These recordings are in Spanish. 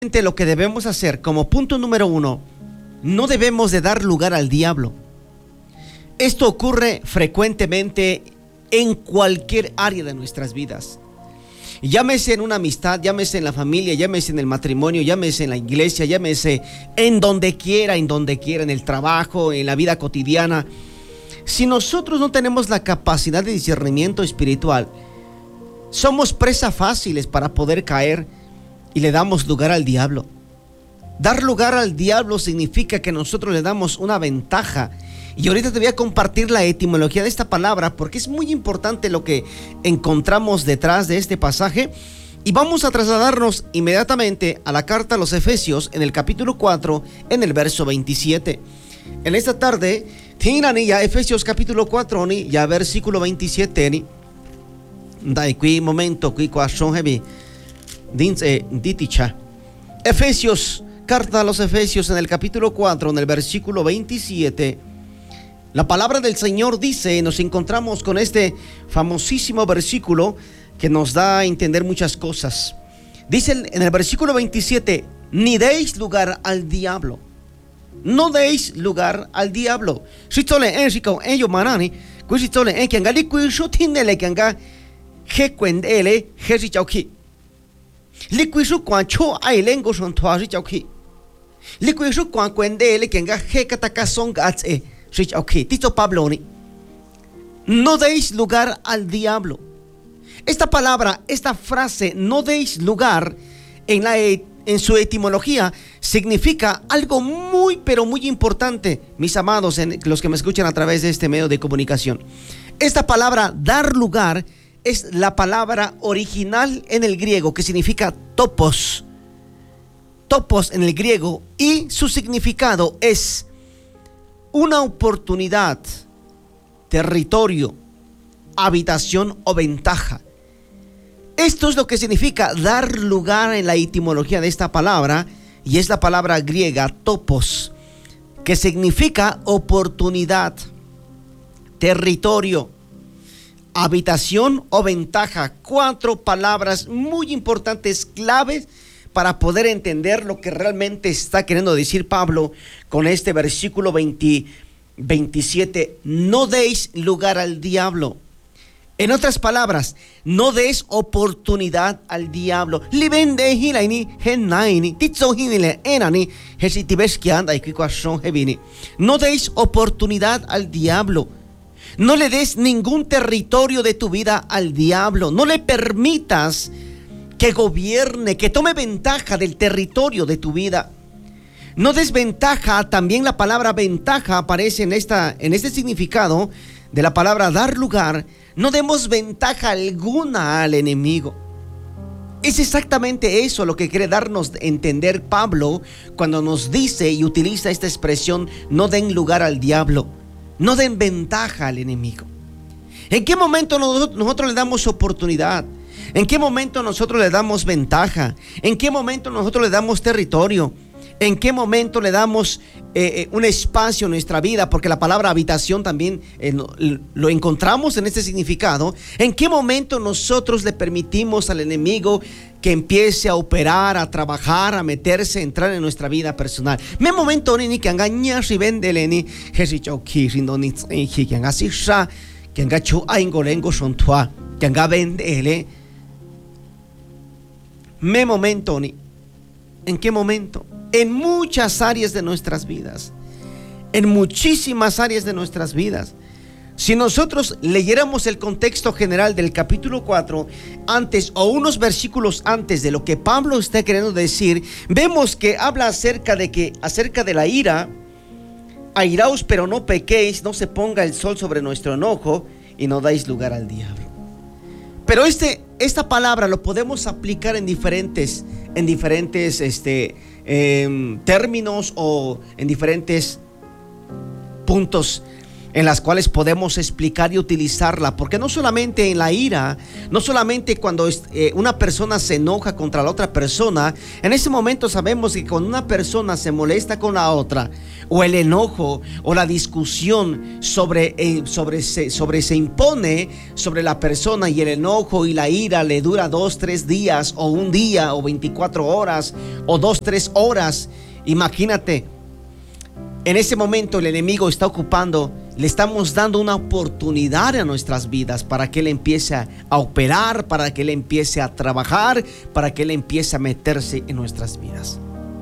Lo que debemos hacer como punto número uno, no debemos de dar lugar al diablo. Esto ocurre frecuentemente en cualquier área de nuestras vidas. Llámese en una amistad, llámese en la familia, llámese en el matrimonio, llámese en la iglesia, llámese en donde quiera, en el trabajo, en la vida cotidiana. Si nosotros no tenemos la capacidad de discernimiento espiritual, somos presa fáciles para poder caer y le damos lugar al diablo. Dar lugar al diablo significa que nosotros le damos una ventaja. Y ahorita te voy a compartir la etimología de esta palabra, porque es muy importante lo que encontramos detrás de este pasaje. Y vamos a trasladarnos inmediatamente a la carta a los Efesios, en el capítulo 4, en el verso 27. En esta tarde, tingnan ya Efesios capítulo 4, ya versículo 27. Dai qui momento qui qua son heavy. Efesios, carta a los Efesios, en el capítulo 4, en el versículo 27. La palabra del Señor dice, nos encontramos con este famosísimo versículo que nos da a entender muchas cosas. Dice en el versículo 27, ni deis lugar al diablo. No deis lugar al diablo. Liquisu quan cho ai lengo son thoa chau khi. Liquisu quan kwendele kenga he kataka song atse chau khi. Tito Pablo ni. No deis lugar al diablo. Esta palabra, esta frase, no deis lugar, en su etimología significa algo muy pero muy importante, mis amados, los que me escuchan a través de este medio de comunicación. Esta palabra, dar lugar, es la palabra original en el griego que significa topos. Topos en el griego, y su significado es una oportunidad, territorio, habitación o ventaja. Esto es lo que significa dar lugar en la etimología de esta palabra, y es la palabra griega topos, que significa oportunidad, territorio, habitación o ventaja. 4 palabras muy importantes, claves, para poder entender lo que realmente está queriendo decir Pablo con este versículo 27. No deis lugar al diablo. En otras palabras, no des oportunidad al diablo. No deis oportunidad al diablo. No le des ningún territorio de tu vida al diablo. No le permitas que gobierne, que tome ventaja del territorio de tu vida. No des ventaja. También la palabra ventaja aparece en este significado de la palabra dar lugar. No demos ventaja alguna al enemigo. Es exactamente eso lo que quiere darnos a entender Pablo cuando nos dice y utiliza esta expresión: no den lugar al diablo. No den ventaja al enemigo. ¿En qué momento nosotros le damos oportunidad? ¿En qué momento nosotros le damos ventaja? ¿En qué momento nosotros le damos territorio? ¿En qué momento le damos un espacio en nuestra vida? Porque la palabra habitación también lo encontramos en este significado. ¿En qué momento nosotros le permitimos al enemigo que empiece a operar, a trabajar, a meterse, a entrar en nuestra vida personal? Me momento ni que engaña si vende ni que chau ki rindo ni que anga si sha que anga chu aingolengo son tua que anga vende. Me momento ni. ¿En qué momento? En muchas áreas de nuestras vidas, en muchísimas áreas de nuestras vidas. Si nosotros leyéramos el contexto general del capítulo 4 antes, o unos versículos antes de lo que Pablo está queriendo decir, vemos que habla acerca de la ira. Airaos, pero no pequéis, no se ponga el sol sobre nuestro enojo, y no dais lugar al diablo. Pero esta palabra lo podemos aplicar en diferentes términos o en diferentes puntos. en las cuales podemos explicar y utilizarla, porque no solamente en la ira, no solamente cuando una persona se enoja contra la otra persona, en ese momento sabemos que cuando una persona se molesta con la otra, o el enojo o la discusión se impone sobre la persona, y el enojo y la ira le dura 2, 3 días, o un día, o 24 horas, o 2, 3 horas, imagínate. En ese momento el enemigo está ocupando, le estamos dando una oportunidad a nuestras vidas para que él empiece a operar, para que él empiece a trabajar, para que él empiece a meterse en nuestras vidas.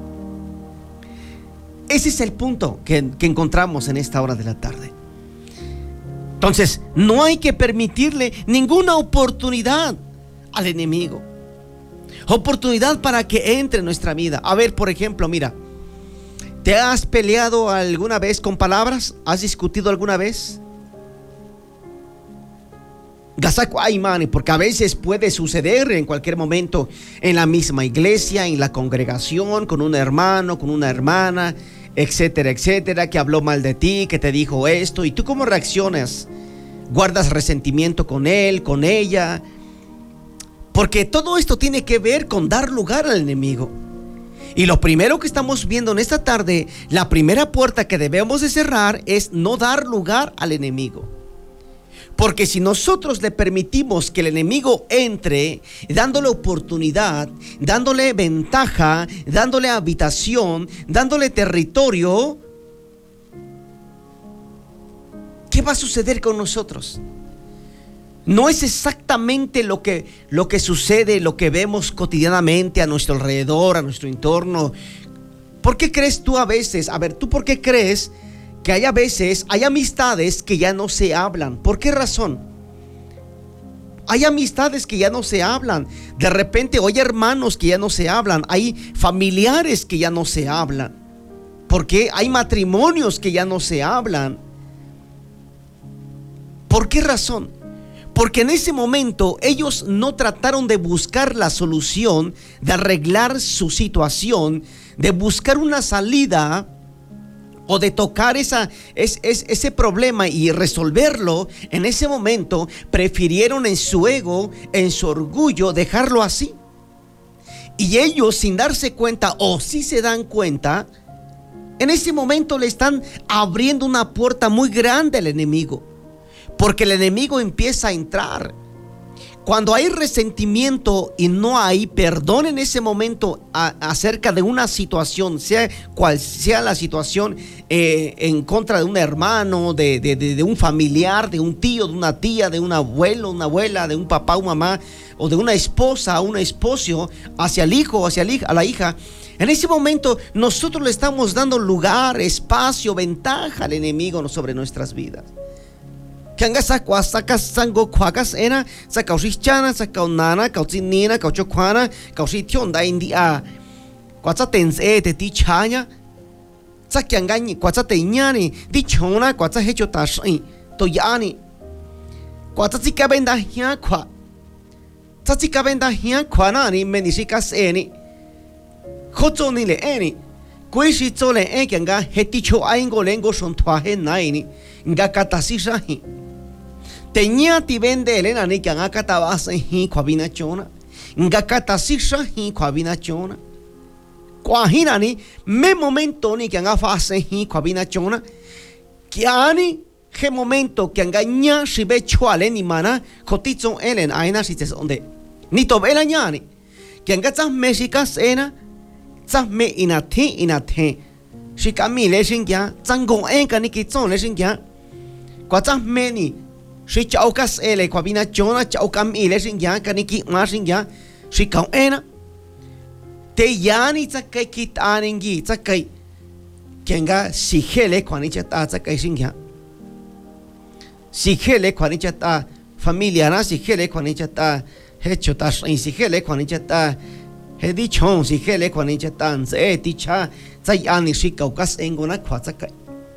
Ese es el punto que encontramos en esta hora de la tarde. Entonces, no hay que permitirle ninguna oportunidad al enemigo. Oportunidad para que entre en nuestra vida. A ver, por ejemplo, mira, ¿te has peleado alguna vez con palabras? ¿Has discutido alguna vez? Porque a veces puede suceder en cualquier momento en la misma iglesia, en la congregación, con un hermano, con una hermana, etcétera, etcétera, que habló mal de ti, que te dijo esto. ¿Y tú cómo reaccionas? ¿Guardas resentimiento con él, con ella? Porque todo esto tiene que ver con dar lugar al enemigo. Y lo primero que estamos viendo en esta tarde, la primera puerta que debemos de cerrar es no dar lugar al enemigo. Porque si nosotros le permitimos que el enemigo entre, dándole oportunidad, dándole ventaja, dándole habitación, dándole territorio, ¿qué va a suceder con nosotros? No es exactamente lo que sucede, lo que vemos cotidianamente a nuestro alrededor, a nuestro entorno. ¿Por qué crees tú a veces? A ver, ¿tú por qué crees que hay a veces, hay amistades que ya no se hablan? ¿Por qué razón? Hay amistades que ya no se hablan. De repente, hay hermanos que ya no se hablan. Hay familiares que ya no se hablan. ¿Por qué? Hay matrimonios que ya no se hablan. ¿Por qué razón? Porque en ese momento ellos no trataron de buscar la solución, de arreglar su situación, de buscar una salida o de tocar ese problema y resolverlo. En ese momento prefirieron en su ego, en su orgullo, dejarlo así. Y ellos, sin darse cuenta, o si se dan cuenta, en ese momento le están abriendo una puerta muy grande al enemigo. Porque el enemigo empieza a entrar. Cuando hay resentimiento y no hay perdón en ese momento acerca de una situación, sea cual sea la situación, en contra de un hermano, de un familiar, de un tío, de una tía, de un abuelo, una abuela, de un papá, una mamá, o de una esposa, un esposo, hacia el hijo, a la hija, en ese momento nosotros le estamos dando lugar, espacio, ventaja al enemigo sobre nuestras vidas. Que anga sacas sango cuacas ena sacausichana sacaunana caucinina cauchocuana causitionda india cuacha tense te tichaña sakiangañi cuacha teñani dichona cuacha hecho tashi toyani cuacha chica venda hia cua chica venda hia cuanani menisikas eni jochoni le eni kuishi chole que anga heticho aingo lengo son tuaje naini nga katasishahi Teña ti vende elena ni que anga katabasa hi kwabina chona nga katasisha hi kwabina chona kwahina ni me momento ni que anga fase hi kwabina chona kiani he momento que anga nya shibe chwale ni mana kotitson elen aina sites onde ni to bela nyani que anga tsas mexikas ena tsas me inathe shikamile shingya tsango enka ni kitson le shingya kwa tsas me ni si chaukas ele kwabina chona chaukam ile singya kaniki ma singya si kau ena te yani tsakai kitaningi tsakai kenga sigele kwanichata tsakai singya sigele kwanichata familia na sigele kwanichata hechota sigele kwanichata hedi chon sigele kwanichata nse ticha tsayani si kaukas engona kwatsakai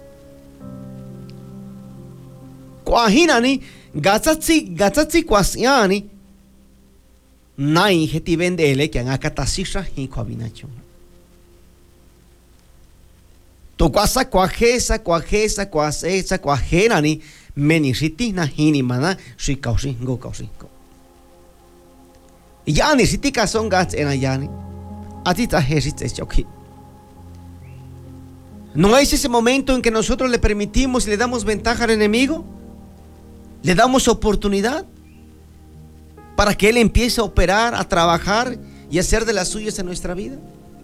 Kwahina gatsatsi kwasiani nai heti vendele que anga katasisha hi kwabinacho. Tukwasa kwajesa kwajesa kwajesa kwajerani meni ritina hini mana shikaushi go kaushi. Yani sitika son gats en ayani. Atita jesit choki. ¿No es ese momento en que nosotros le permitimos y le damos ventaja al enemigo? ¿Le damos oportunidad para que él empiece a operar, a trabajar y a hacer de las suyas en nuestra vida?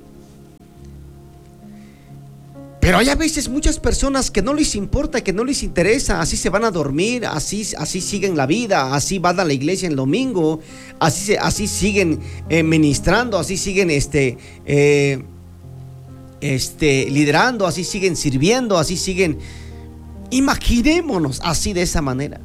Pero hay a veces muchas personas que no les importa, que no les interesa, así se van a dormir, así siguen la vida, así van a la iglesia el domingo, así siguen ministrando, así siguen liderando, así siguen sirviendo, así siguen. Imaginémonos así, de esa manera.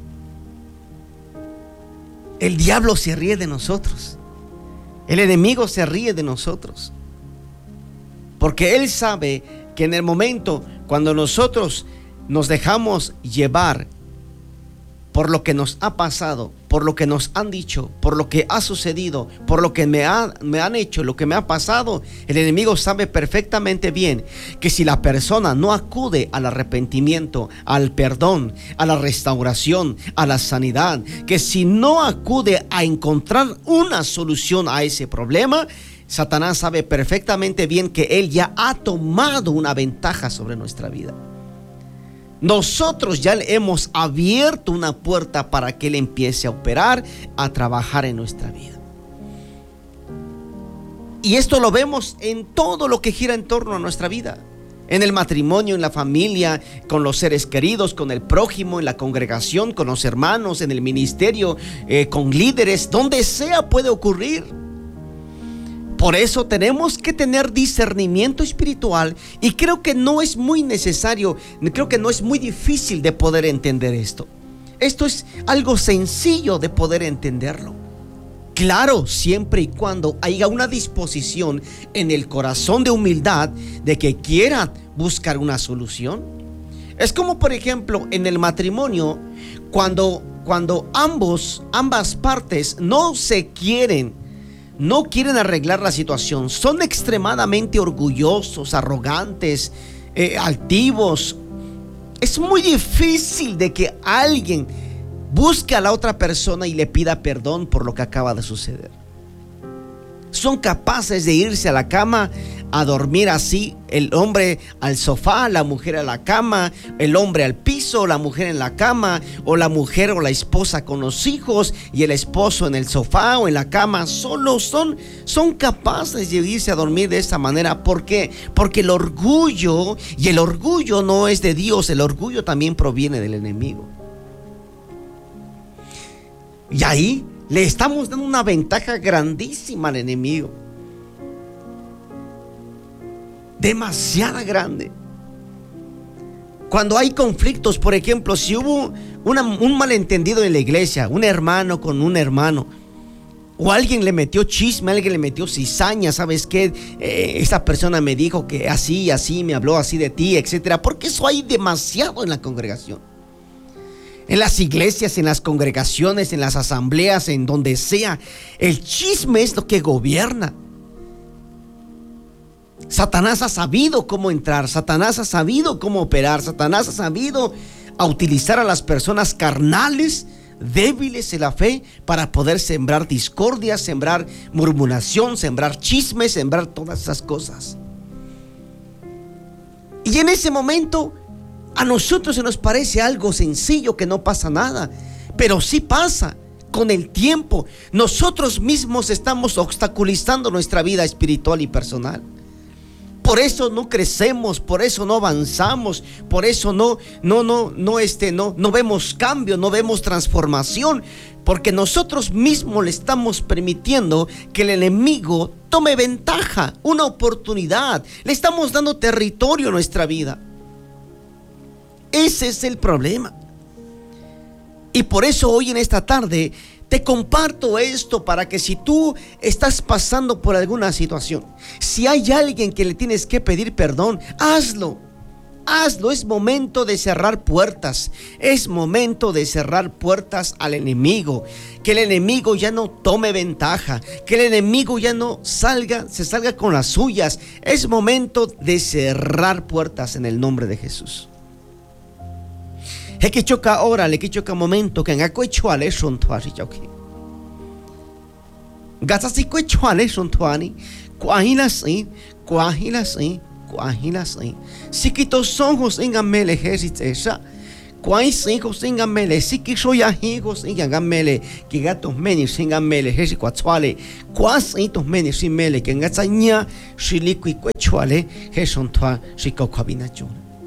El diablo se ríe de nosotros, el enemigo se ríe de nosotros, porque él sabe que en el momento cuando nosotros nos dejamos llevar por lo que nos ha pasado, por lo que nos han dicho, por lo que ha sucedido, por lo que me han hecho, lo que me ha pasado, el enemigo sabe perfectamente bien que si la persona no acude al arrepentimiento, al perdón, a la restauración, a la sanidad, que si no acude a encontrar una solución a ese problema, Satanás sabe perfectamente bien que él ya ha tomado una ventaja sobre nuestra vida. Nosotros ya le hemos abierto una puerta para que él empiece a operar, a trabajar en nuestra vida. Y esto lo vemos en todo lo que gira en torno a nuestra vida. En el matrimonio, en la familia, con los seres queridos, con el prójimo, en la congregación, con los hermanos, en el ministerio, con líderes, donde sea puede ocurrir. Por eso tenemos que tener discernimiento espiritual, y creo que no es muy necesario, creo que no es muy difícil de poder entender esto. Esto es algo sencillo de poder entenderlo. Claro, siempre y cuando haya una disposición en el corazón de humildad de que quiera buscar una solución. Es como, por ejemplo, en el matrimonio, cuando ambas partes no quieren arreglar la situación, son extremadamente orgullosos, arrogantes, altivos. Es muy difícil de que alguien busque a la otra persona y le pida perdón por lo que acaba de suceder. Son capaces de irse a la cama a dormir así, el hombre al sofá, la mujer a la cama, el hombre al piso, la mujer en la cama, o la mujer o la esposa con los hijos y el esposo en el sofá o en la cama. Solo son capaces de irse a dormir de esa manera. ¿Por qué? Porque el orgullo no es de Dios, el orgullo también proviene del enemigo. Y ahí le estamos dando una ventaja grandísima al enemigo. Demasiada grande. Cuando hay conflictos, por ejemplo, si hubo un malentendido en la iglesia, un hermano con un hermano, o alguien le metió chisme, alguien le metió cizaña, ¿sabes qué? Esta persona me dijo que así, me habló así de ti, etcétera. Porque eso hay demasiado en la congregación. En las iglesias, en las congregaciones, en las asambleas, en donde sea, el chisme es lo que gobierna. Satanás ha sabido cómo entrar, Satanás ha sabido cómo operar, Satanás ha sabido utilizar a las personas carnales, débiles en la fe, para poder sembrar discordia, sembrar murmuración, sembrar chisme, sembrar todas esas cosas. Y en ese momento a nosotros se nos parece algo sencillo, que no pasa nada, pero sí pasa. Con el tiempo nosotros mismos estamos obstaculizando nuestra vida espiritual y personal. Por eso no crecemos, por eso no avanzamos, por eso no vemos cambio, no vemos transformación, porque nosotros mismos le estamos permitiendo que el enemigo tome ventaja, una oportunidad. Le estamos dando territorio a nuestra vida. Ese es el problema. Y por eso hoy en esta tarde te comparto esto, para que si tú estás pasando por alguna situación, si hay alguien que le tienes que pedir perdón, hazlo. Hazlo, es momento de cerrar puertas. Es momento de cerrar puertas al enemigo. Que el enemigo ya no tome ventaja. Que el enemigo ya no se salga con las suyas. Es momento de cerrar puertas en el nombre de Jesús. Es que choca ahora, le que choca momento que en aquel chuale son tuasi choque. Gatasi que chuale son tuani. Cuajilas si quito son hos ingamele ejército quais hijos ingamele si que soy hijos ingamele que gatos menis ingamele ejército quatuale quas hitos menis imele que engazaña shiliqui quechuale jeson tua shiko kabinacho.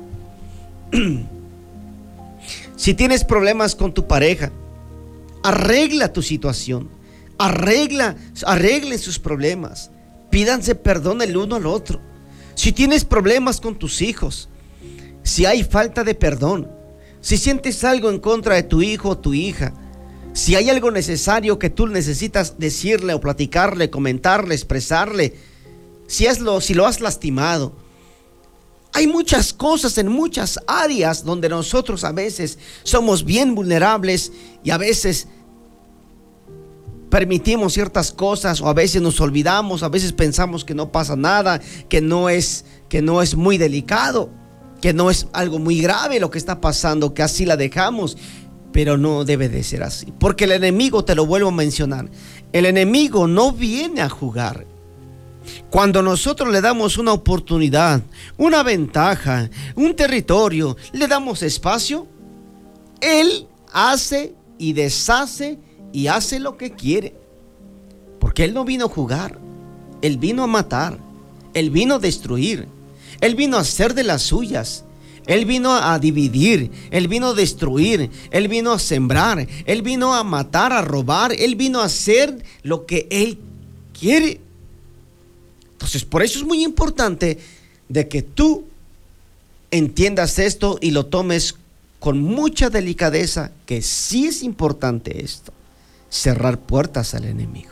Si tienes problemas con tu pareja, arregla tu situación, arreglen sus problemas, pídanse perdón el uno al otro. Si tienes problemas con tus hijos, si hay falta de perdón, si sientes algo en contra de tu hijo o tu hija, si hay algo necesario que tú necesitas decirle o platicarle, comentarle, expresarle, si lo has lastimado. Hay muchas cosas en muchas áreas donde nosotros a veces somos bien vulnerables y a veces permitimos ciertas cosas, o a veces nos olvidamos, a veces pensamos que no pasa nada, que no es muy delicado, que no es algo muy grave lo que está pasando, que así la dejamos, pero no debe de ser así, porque el enemigo, te lo vuelvo a mencionar, el enemigo no viene a jugar. Cuando nosotros le damos una oportunidad, una ventaja, un territorio, le damos espacio, él hace y deshace y hace lo que quiere, porque él no vino a jugar, él vino a matar, él vino a destruir, él vino a hacer de las suyas, él vino a dividir, él vino a destruir, él vino a sembrar, él vino a matar, a robar, él vino a hacer lo que él quiere. Entonces, por eso es muy importante de que tú entiendas esto y lo tomes con mucha delicadeza, que sí es importante esto. Cerrar puertas al enemigo.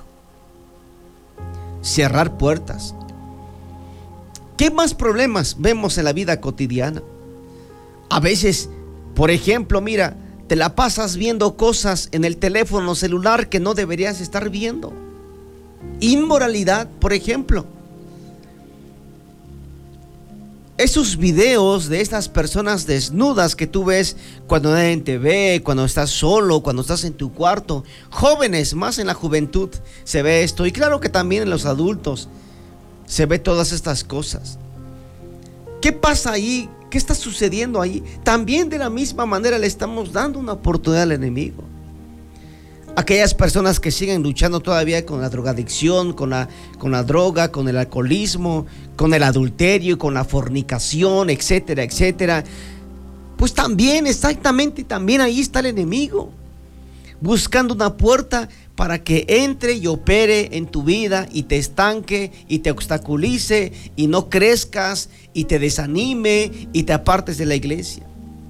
Cerrar puertas. ¿Qué más problemas vemos en la vida cotidiana? A veces, por ejemplo, mira, te la pasas viendo cosas en el teléfono celular que no deberías estar viendo. Inmoralidad, por ejemplo. Esos videos de estas personas desnudas que tú ves cuando nadie te ve, cuando estás solo, cuando estás en tu cuarto, jóvenes, más en la juventud se ve esto, y claro que también en los adultos se ve todas estas cosas. ¿Qué pasa ahí? ¿Qué está sucediendo ahí? También de la misma manera le estamos dando una oportunidad al enemigo. Aquellas personas que siguen luchando todavía con la drogadicción, con la droga, con el alcoholismo, con el adulterio, con la fornicación, etcétera, etcétera. Pues también, exactamente, también ahí está el enemigo, buscando una puerta para que entre y opere en tu vida y te estanque y te obstaculice y no crezcas y te desanime y te apartes de la iglesia.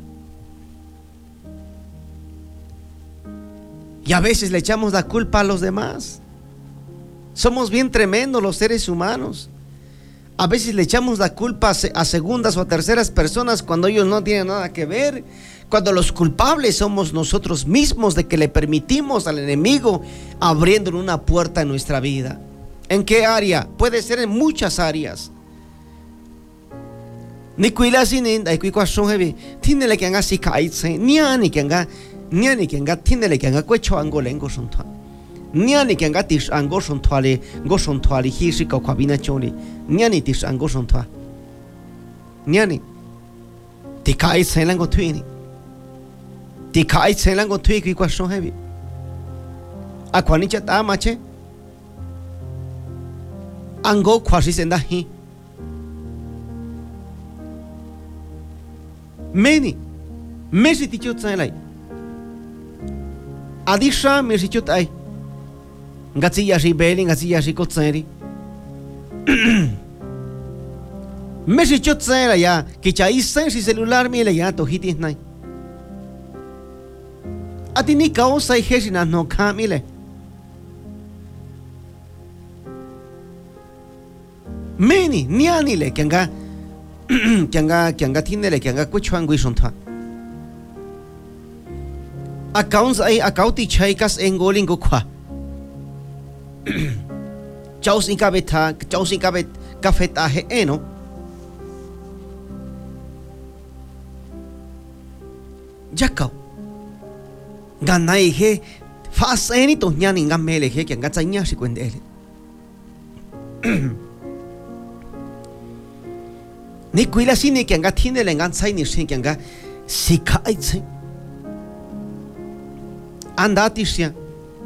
Y a veces le echamos la culpa a los demás. Somos bien tremendos los seres humanos. A veces le echamos la culpa a segundas o a terceras personas cuando ellos no tienen nada que ver. Cuando los culpables somos nosotros mismos de que le permitimos al enemigo abriendo una puerta en nuestra vida. ¿En qué área? Puede ser en muchas áreas. Ni cuila sin hay cuico son heavy. Tiene le que haga si caíse. Ni que haga Niani que anga tiene le que anga cuecho angolengo son toa. Niani que anga tish ango son toale, go son toale hishi ka kabina choli. Niani tish ango son toa. Niani. Ti kai selango tuini. Ti kai selango tui ki kwa son heavy. Akwani chata mache. Ango kwashi senda hi. Meni. Mesi ti chot sai lai. Adisha mirsichut ay ngatsi yashi beli ngatsi yashi kotseri mirsichut tsera ya kichai sensi celular mile ya to hitis nai atini kausa heshina no kamile meni niani le kanga que anga tinele que anga kuchuan guishonta accounts ay account chaikas engolin go kwa chaus incabeta chaus incabet cafeta he eno yakao ganai he fas eni to nyani ngamele he que anga tsanya si kwendele ni kuila sini que anga tinele ngan sai ni sin que anga sikai tse andatisia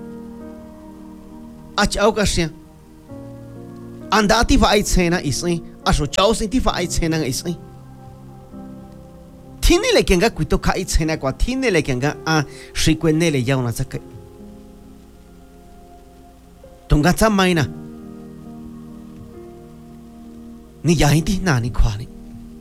achaukasia andati va aitsena isi aso chausinti va aitsena isi tinele que anga kuito ka aitsena kwa tinele que anga a shikwenele ya una sakai tonga tsamaina ni yahinti nani kwani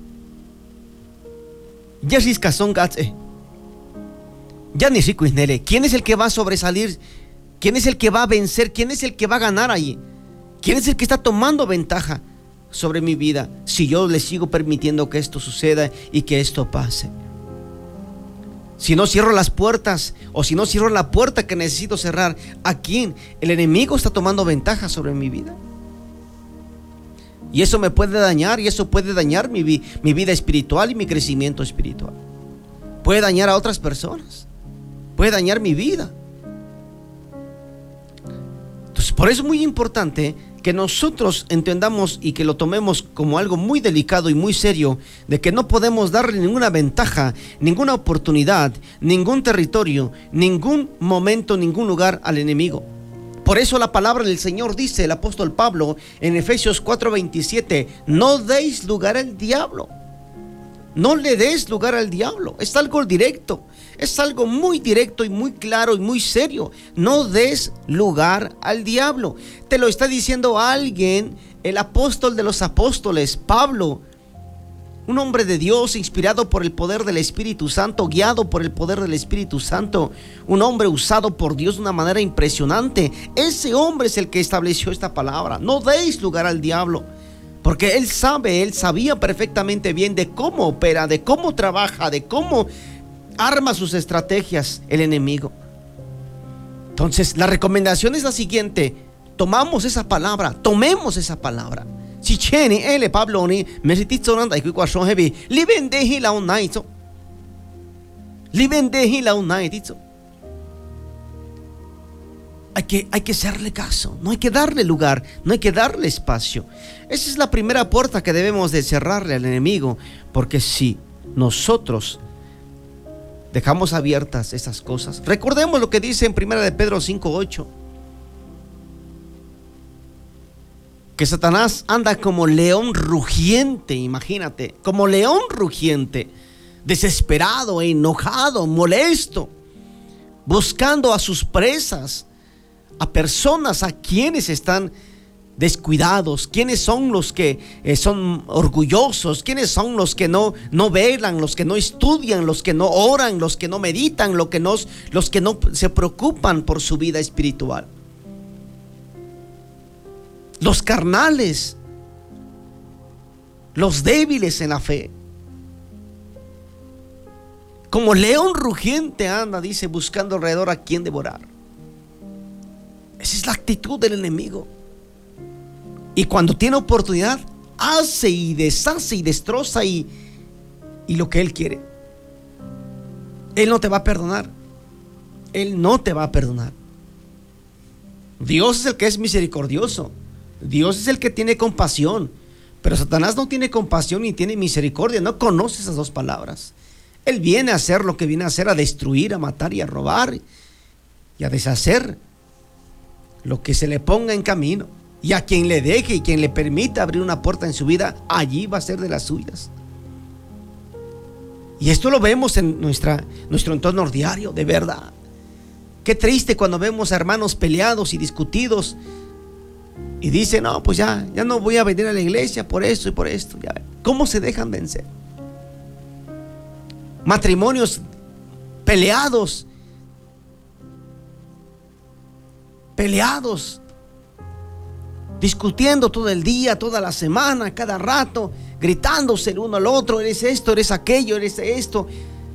ya risca son gatse ya ni shikwenele. ¿Quién es el que va a sobresalir? ¿Quién es el que va a vencer? ¿Quién es el que va a ganar allí? ¿Quién es el que está tomando ventaja sobre mi vida si yo le sigo permitiendo que esto suceda y que esto pase? Si no cierro las puertas o si no cierro la puerta que necesito cerrar, ¿a quién? El enemigo está tomando ventaja sobre mi vida. Y eso me puede dañar, y eso puede dañar mi vida espiritual y mi crecimiento espiritual. Puede dañar a otras personas. Puede dañar mi vida. Entonces, por eso es muy importante que nosotros entendamos y que lo tomemos como algo muy delicado y muy serio, de que no podemos darle ninguna ventaja, ninguna oportunidad, ningún territorio, ningún momento, ningún lugar al enemigo. Por eso la palabra del Señor dice, el apóstol Pablo en Efesios 4:27, no deis lugar al diablo. No le des lugar al diablo. Es algo directo. Es algo muy directo y muy claro y muy serio. No des lugar al diablo. Te lo está diciendo alguien, el apóstol de los apóstoles, Pablo. Un hombre de Dios, inspirado por el poder del Espíritu Santo, guiado por el poder del Espíritu Santo. Un hombre usado por Dios de una manera impresionante. Ese hombre es el que estableció esta palabra. No deis lugar al diablo. Porque él sabía perfectamente bien de cómo opera, de cómo trabaja, de cómo arma sus estrategias el enemigo. Entonces, la recomendación es la siguiente: tomemos esa palabra. Si cheni ele Pablo ni me sitizonanda y cuason heavy, libendehi la unaito. Libendehi la unaito. Hay que hacerle caso, no hay que darle lugar, no hay que darle espacio. Esa es la primera puerta que debemos de cerrarle al enemigo, porque si nosotros dejamos abiertas esas cosas, recordemos lo que dice en 1 de Pedro 5:8, que Satanás anda como león rugiente, imagínate, como león rugiente, desesperado, enojado, molesto, buscando a sus presas, a personas a quienes están descuidados, quienes son los que son orgullosos, quienes son los que no velan, los que no estudian, los que no oran, los que no meditan, los que no se preocupan por su vida espiritual. Los carnales, los débiles en la fe. Como león rugiente anda, dice, buscando alrededor a quien devorar. Esa es la actitud del enemigo. Y cuando tiene oportunidad, hace y deshace y destroza y lo que él quiere. Él no te va a perdonar. Él no te va a perdonar. Dios es el que es misericordioso. Dios es el que tiene compasión. Pero Satanás no tiene compasión ni tiene misericordia. No conoce esas dos palabras. Él viene a hacer lo que viene a hacer, a destruir, a matar y a robar y a deshacer lo que se le ponga en camino. Y a quien le deje y quien le permita abrir una puerta en su vida, allí va a ser de las suyas. Y esto lo vemos en nuestro entorno diario, de verdad. Qué triste cuando vemos a hermanos peleados y discutidos y dicen, no, pues ya no voy a venir a la iglesia por esto y por esto. Ya. ¿Cómo se dejan vencer? Matrimonios peleados, discutiendo todo el día, toda la semana, cada rato, gritándose el uno al otro, eres esto, eres aquello, eres esto.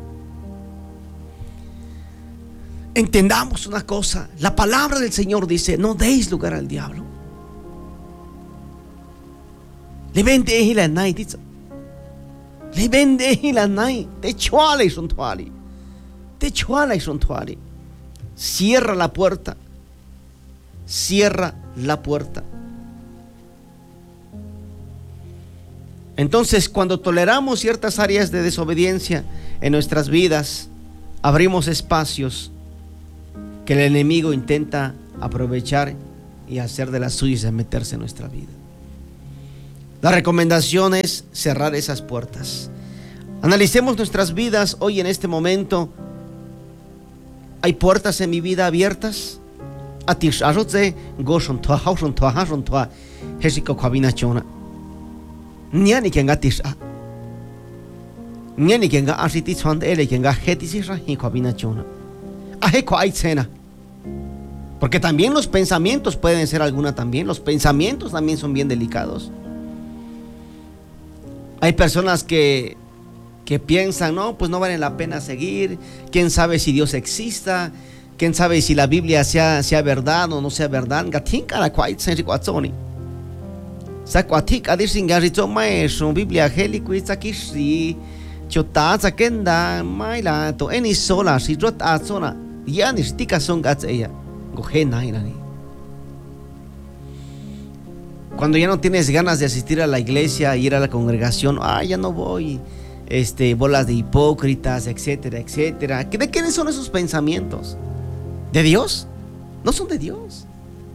Entendamos una cosa, la palabra del Señor dice, no deis lugar al diablo. Le vende y la night, le vende y la night, te chuala y son tuali, te chuala y son tuali. Cierra la puerta, cierra la puerta. Entonces, cuando toleramos ciertas áreas de desobediencia en nuestras vidas, abrimos espacios que el enemigo intenta aprovechar y hacer de las suyas, de meterse en nuestra vida. La recomendación es cerrar esas puertas. Analicemos nuestras vidas hoy en este momento. ¿Hay puertas en mi vida abiertas? Porque también los pensamientos pueden ser alguna también. Los pensamientos también son bien delicados. Hay personas que piensan, no, pues no vale la pena seguir. ¿Quién sabe si Dios exista? ¿Quién sabe si la Biblia sea verdad o no sea verdad? Biblia cuando ya no tienes ganas de asistir a la iglesia, ir a la congregación, ya no voy, bolas de hipócritas, etcétera, etcétera. ¿De quiénes son esos pensamientos? ¿De Dios? No son de Dios.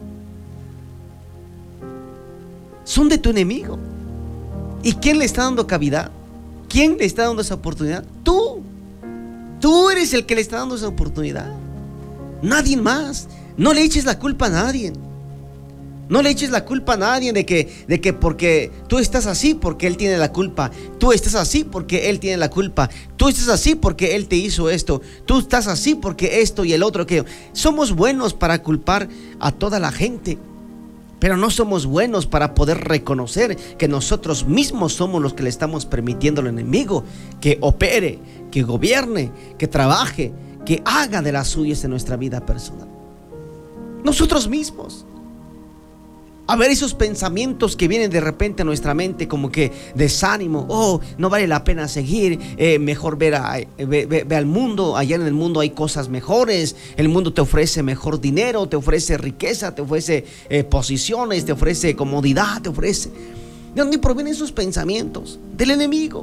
Son de tu enemigo. ¿Y quién le está dando cavidad? ¿Quién le está dando esa oportunidad? Tú eres el que le está dando esa oportunidad. Nadie más. No le eches la culpa a nadie. No le eches la culpa a nadie de que porque tú estás así, porque él tiene la culpa. Tú estás así porque él tiene la culpa. Tú estás así porque él te hizo esto. Tú estás así porque esto y el otro aquello. Somos buenos para culpar a toda la gente, pero no somos buenos para poder reconocer que nosotros mismos somos los que le estamos permitiendo al enemigo que opere, que gobierne, que trabaje, que haga de las suyas en nuestra vida personal. Nosotros mismos. A ver esos pensamientos que vienen de repente a nuestra mente, como que desánimo, no vale la pena seguir, mejor ve al mundo. Allá en el mundo hay cosas mejores. El mundo te ofrece mejor dinero, te ofrece riqueza, te ofrece posiciones, te ofrece comodidad, te ofrece. ¿De dónde provienen esos pensamientos? Del enemigo.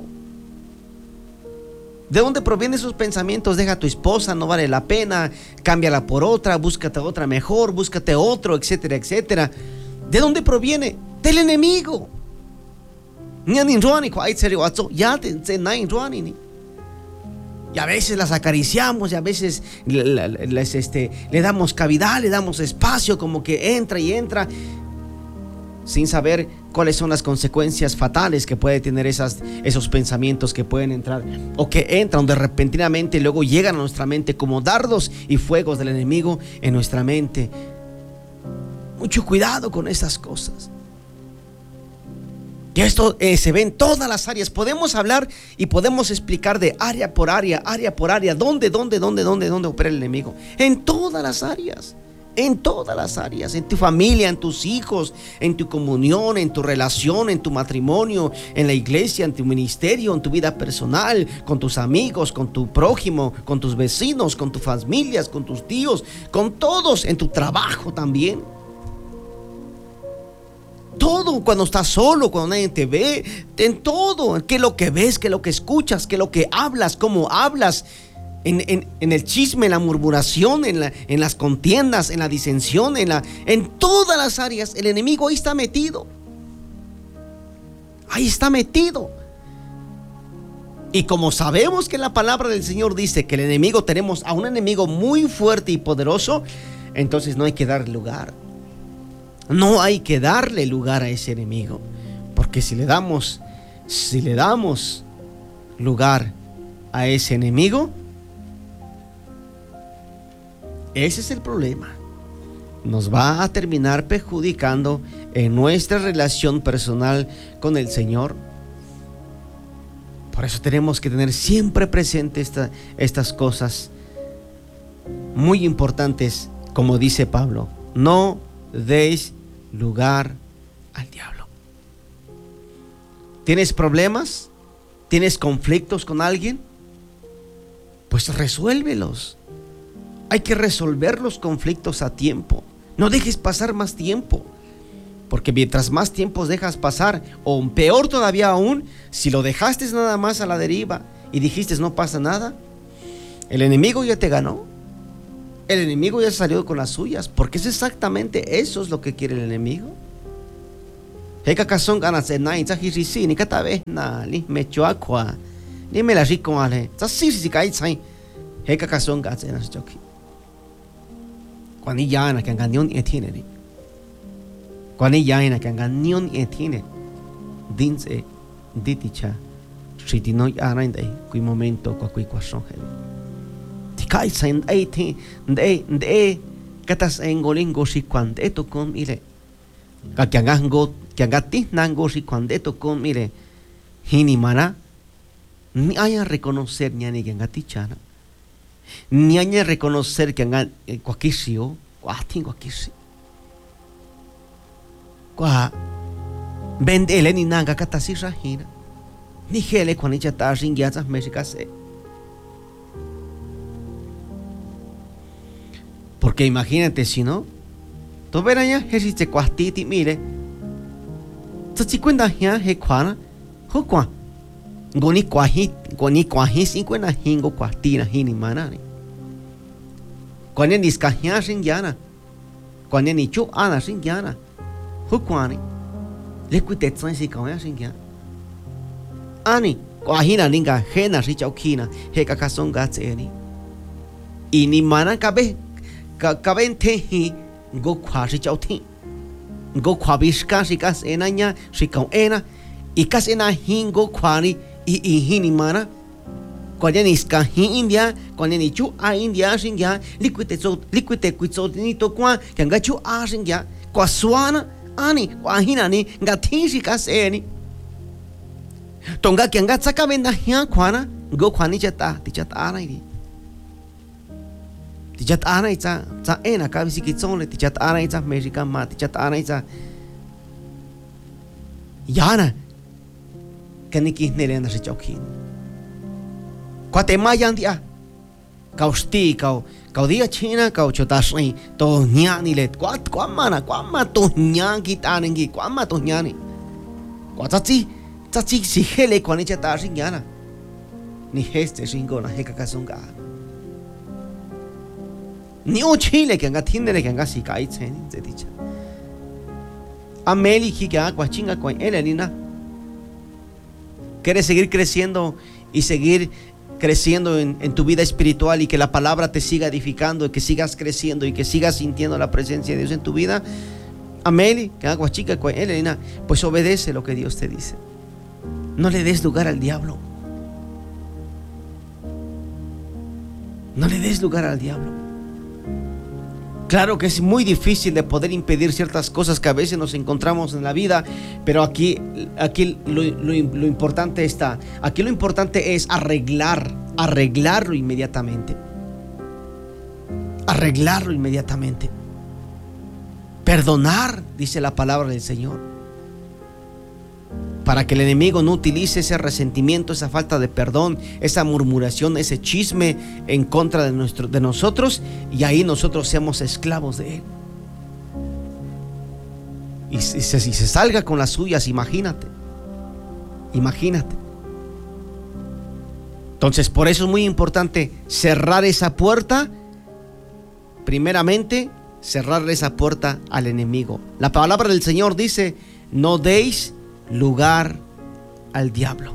¿De dónde provienen esos pensamientos? Deja a tu esposa, no vale la pena, cámbiala por otra, búscate otra mejor, búscate otro, etcétera, etcétera. ¿De dónde proviene? Del enemigo. Y a veces las acariciamos, y a veces le damos cavidad, le damos espacio, como que entra y entra, sin saber cuáles son las consecuencias fatales que puede tener esos pensamientos que pueden entrar, o que entran de repentinamente y luego llegan a nuestra mente como dardos y fuegos del enemigo en nuestra mente. Mucho cuidado con esas cosas. Y esto se ve en todas las áreas. Podemos hablar y podemos explicar de área por área, dónde opera el enemigo. En todas las áreas. En todas las áreas. En tu familia, en tus hijos, en tu comunión, en tu relación, en tu matrimonio, en la iglesia, en tu ministerio, en tu vida personal, con tus amigos, con tu prójimo, con tus vecinos, con tus familias, con tus tíos, con todos, en tu trabajo también. Todo, cuando estás solo, cuando nadie te ve, en todo, qué es lo que ves, qué es lo que escuchas, qué es lo que hablas, cómo hablas, en el chisme, en la murmuración, en las contiendas, en la disensión, en todas las áreas, el enemigo ahí está metido. Ahí está metido. Y como sabemos que la palabra del Señor dice que el enemigo, tenemos a un enemigo muy fuerte y poderoso, entonces no hay que dar lugar. No hay que darle lugar a ese enemigo, porque si le damos lugar a ese enemigo, ese es el problema. Nos va a terminar perjudicando en nuestra relación personal con el Señor. Por eso tenemos que tener siempre presente estas cosas muy importantes, como dice Pablo. No deis lugar al diablo. ¿Tienes problemas? ¿Tienes conflictos con alguien? Pues resuélvelos. Hay que resolver los conflictos a tiempo. No dejes pasar más tiempo, porque mientras más tiempos dejas pasar, o peor todavía aún, si lo dejaste nada más a la deriva y dijiste no pasa nada, el enemigo ya te ganó. El enemigo ya salió con las suyas, porque es exactamente eso es lo que quiere el enemigo. Cuando ya na que engañón y tiene, cuando ya na que engañón y tiene, dinse diticha, si ti no ya na indai, kui momento kui kwasong he. Ti kai sain ai ti de katas engolingo si cuando eto con ile, que angati nango si cuando eto con mire, hini mana, ni haya reconocer ni ani que angati chana. Ni hay que reconocer que hagan cuaquisio, cuatín cuaquisi. Cuá vende el ni nanga catasi rajina. Ni gele cuando ya está sin guianzas mexicase. Porque imagínate si no, tú verás ya que si te cuatiti mire, te cuenta ya que cuana, jocua. Goni kwahi sin cuena hingo cuatina hini manani. Cuando ni escajia sin llana, cuando ni chu ana sin llana, hukwani, le cuitet san si kawaya sin llana. Ani, kwahina ninga hena si chaukina, heka kasong gatseni. Y ni mana kabe tehi go kwa si chauti. Go kwa bishka si kas enanya si kau ena, y kas ena hingo kwani. Y hini mana cuando ni escají India cuando ni chu a India sin ya liquite cuizo ni to kwa que anga chu a sin ya kwa suana ani kwa hina ni ngati si kaseni tonga que anga saka venda ya kwana go kwani chata ana ni tichat ana ita ta ena ka bisi kitzole tichat ana ita mexican ma tichat ana ita yana kaniki nelena se chaukin Guatemala dia kausti kau dia China kau chotasai to nyani let kwat kwama to nyangi tanengi kwama to nyani kwatati si hele kwani chata singana ni heste singona heka kasunga ni o Chile que anga tindere que anga sikai chen se dicha ameli ki que agua chinga con elenina. ¿Quieres seguir creciendo y seguir creciendo en tu vida espiritual y que la palabra te siga edificando y que sigas creciendo y que sigas sintiendo la presencia de Dios en tu vida? Ameli, que agua chica, pues obedece lo que Dios te dice. No le des lugar al diablo. No le des lugar al diablo. Claro que es muy difícil de poder impedir ciertas cosas que a veces nos encontramos en la vida, pero aquí lo importante está. Aquí lo importante es arreglarlo inmediatamente. Arreglarlo inmediatamente. Perdonar, dice la palabra del Señor, para que el enemigo no utilice ese resentimiento, esa falta de perdón, esa murmuración, ese chisme en contra de nosotros, y ahí nosotros seamos esclavos de él. Y si se salga con las suyas, imagínate. Entonces, por eso es muy importante cerrar esa puerta. Primeramente, cerrar esa puerta al enemigo. La palabra del Señor dice: no deis lugar al diablo.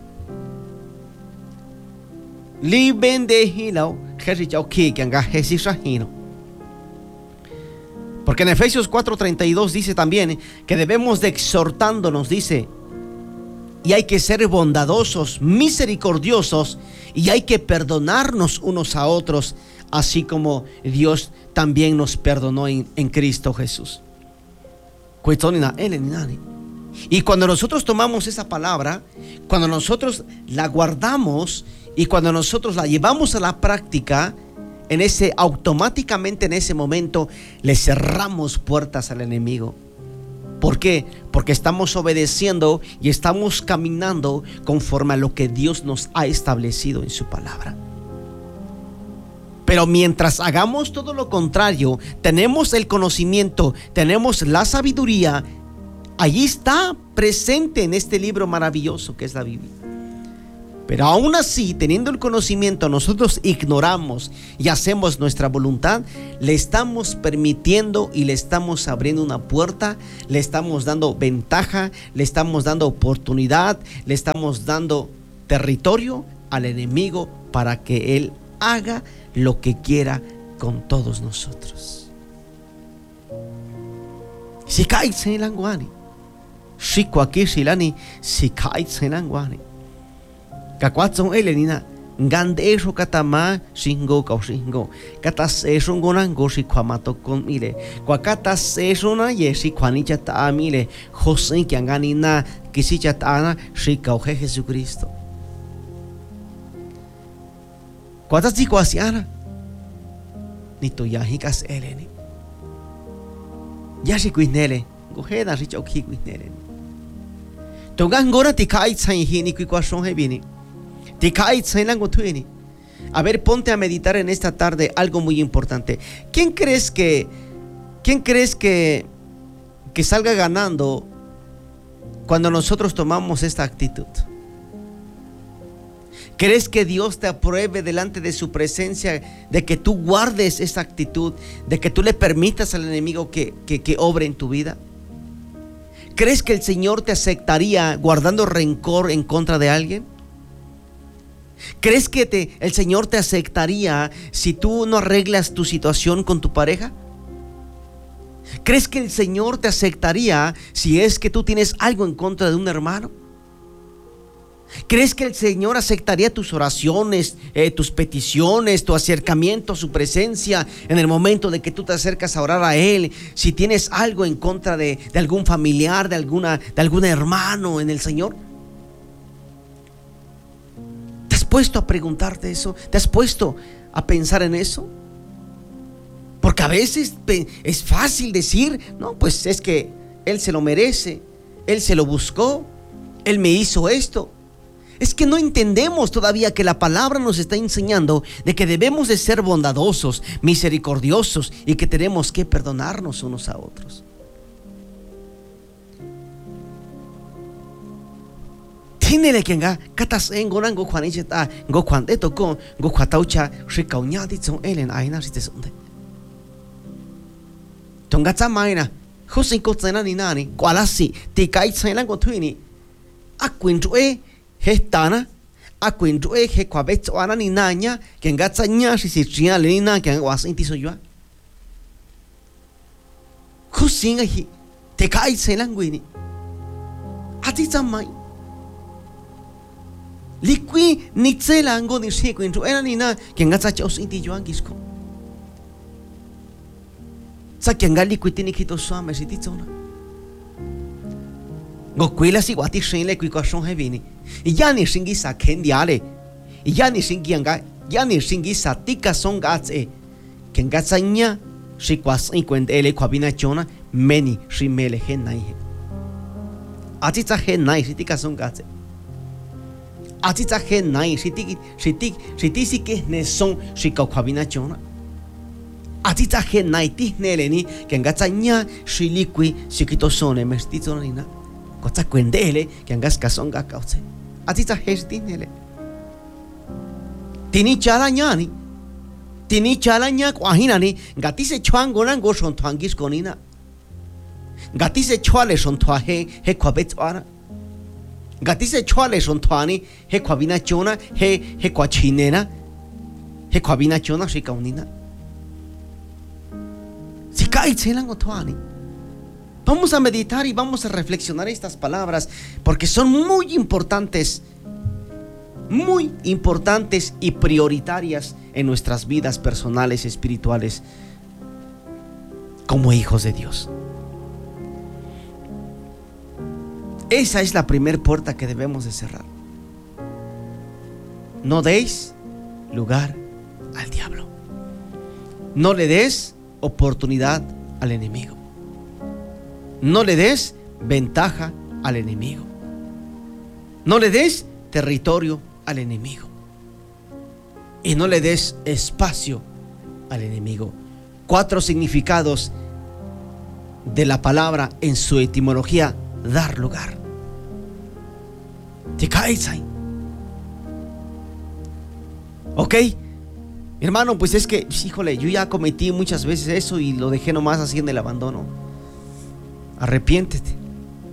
Porque en Efesios 4:32 dice también que debemos de exhortándonos, dice, y hay que ser bondadosos, misericordiosos, y hay que perdonarnos unos a otros, así como Dios también nos perdonó en Cristo Jesús. Y cuando nosotros tomamos esa palabra, cuando nosotros la guardamos y cuando nosotros la llevamos a la práctica, automáticamente en ese momento le cerramos puertas al enemigo. ¿Por qué? Porque estamos obedeciendo y estamos caminando conforme a lo que Dios nos ha establecido en su palabra. Pero mientras hagamos todo lo contrario, tenemos el conocimiento, tenemos la sabiduría, allí está presente en este libro maravilloso que es la Biblia. Pero aún así, teniendo el conocimiento, nosotros ignoramos y hacemos nuestra voluntad, le estamos permitiendo y le estamos abriendo una puerta, le estamos dando ventaja, le estamos dando oportunidad, le estamos dando territorio al enemigo para que él haga lo que quiera con todos nosotros. Si caes en languani, si cualquier silani, si caes en languani. Kakwatson elenina gande eso katama singo kausingo katas eso gonango si kwamato con mile kwakatas eso na yesi kwanicha ta mile José que anganina kisicha ta si kauje Jesucristo kwatas di kwasiana ni to yahikas eleni yasi kuinele goheda si chauki kuinele tongan gora tikai tsai hini kwasong hebini. A ver, ponte a meditar en esta tarde algo muy importante. ¿Quién crees que salga ganando cuando nosotros tomamos esta actitud? ¿Crees que Dios te apruebe delante de su presencia de que tú guardes esta actitud, de que tú le permitas al enemigo que obre en tu vida? ¿Crees que el Señor te aceptaría guardando rencor en contra de alguien? ¿Crees que el Señor te aceptaría si tú no arreglas tu situación con tu pareja? ¿Crees que el Señor te aceptaría si es que tú tienes algo en contra de un hermano? ¿Crees que el Señor aceptaría tus oraciones, tus peticiones, tu acercamiento a su presencia en el momento de que tú te acercas a orar a Él? Si tienes algo en contra de algún familiar, de algún hermano en el Señor. ¿Te has puesto a preguntarte eso? ¿Te has puesto a pensar en eso? Porque a veces es fácil decir, no, pues es que Él se lo merece, Él se lo buscó, Él me hizo esto. Es que no entendemos todavía que la palabra nos está enseñando de que debemos de ser bondadosos, misericordiosos y que tenemos que perdonarnos unos a otros. Tiene que nga katas engonan go kwanita go kwande to ko go kwataucha shikaunya di son elen aina sitesonde. Tonga tsamaina husin ko tsena ni nani kwalasi tikai tsena go thuini akwinjue Hestana a cuento que cuabetso ana ni naña que engatzaña si tria lenina que was inti soyua kusinga hi te kai selanguini ati tsamai liqui ni tselango ni si cuento ana ni na que engatzacha os inti yuan gisko sa que engali kuitini kito suame si titsona go quella si guati shenle qui kwashon hevini yani shingi sa kendiale yani shingi anga yani shingi sa tika songatse kengatsanya shikwas inkwendele kwabina chona meni shimele henai atitsa henai sitika songatse atitsa henai shitiki si ne son shika kwabina chona atitsa henai tihneleni kengatsanya shilikwi sikito sone mestito nina Kota kwendele que angas kasonga kautse. Atita hestinele. Tini chala nya kwahina ni gati se chwango nango son twangis konina. Gati se chwale son twahe he kwabet ara. Gati se chwale son twani he kwabina chona he kwachinena he kwabina chona shikaunina. Sikai tselango twani. Vamos a meditar y vamos a reflexionar estas palabras porque son muy importantes y prioritarias en nuestras vidas personales y espirituales como hijos de Dios. Esa es la primera puerta que debemos de cerrar. No deis lugar al diablo. No le des oportunidad al enemigo. No le des ventaja al enemigo. No le des territorio al enemigo. Y no le des espacio al enemigo. 4 significados de la palabra en su etimología: dar lugar. Ok, mi hermano, pues es que, híjole, yo ya cometí muchas veces eso y lo dejé nomás así en el abandono. Arrepiéntete.